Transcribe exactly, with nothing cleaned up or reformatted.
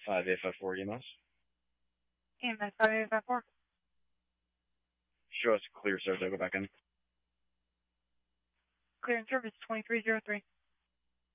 five eight five four E M S. E M S five eight five four. Show us clear, sir. I'll go back in. Clear in service twenty-three zero three.